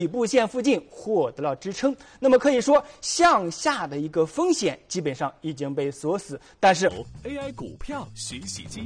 底部线附近获得了支撑，那么可以说向下的一个风险基本上已经被锁死。但是 AI 股票学习机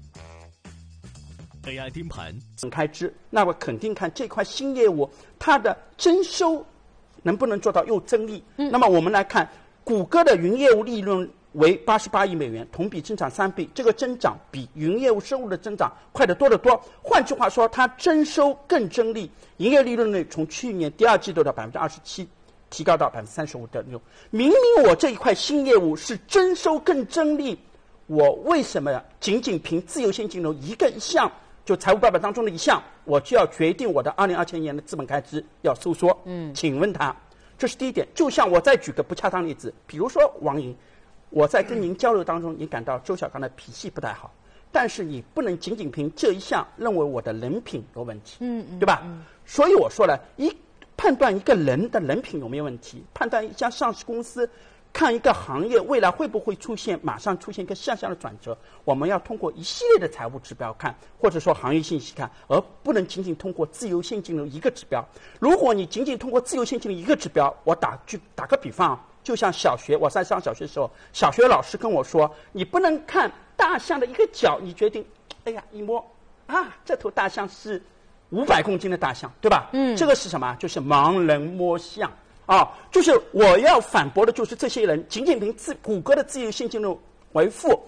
AI 盯盘开支，那我肯定看这块新业务它的增收能不能做到又增利。那么我们来看谷歌的云业务利润为88亿美元，同比增长3倍，这个增长比云业务收入的增长快得多得多。换句话说，它增收更增利，营业利润率从去年第二季度的27%提高到35.6%。明明我这一块新业务是增收更增利，我为什么仅仅凭自由现金流一项，就财务报表当中的一项，我就要决定我的2027年的资本开支要收缩？请问他，这是第一点。就像我再举个不恰当例子，比如说王莹，我在跟您交流当中，你感到周小刚的脾气不太好，但是你不能仅仅凭这一项认为我的人品有问题，对吧？所以我说了，判断一个人的人品有没有问题，判断一家上市公司，看一个行业未来会不会马上出现一个向下的转折，我们要通过一系列的财务指标看，或者说行业信息看，而不能仅仅通过自由现金流一个指标。如果你仅仅通过自由现金流一个指标，我打个比方，就像小学，我在上小学的时候，小学老师跟我说，你不能看大象的一个角，你决定，哎呀，一摸啊，这头大象是500公斤的大象，对吧？这个是什么？就是盲人摸象啊！就是我要反驳的就是这些人仅仅凭谷歌的自由现金流为负，